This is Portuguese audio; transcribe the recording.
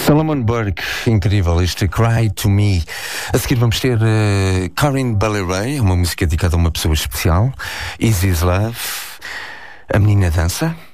Solomon Burke, incrível, este Cry to Me. A seguir vamos ter Corinne Bailey Rae, uma música dedicada a uma pessoa especial. Is This Love? A menina dança.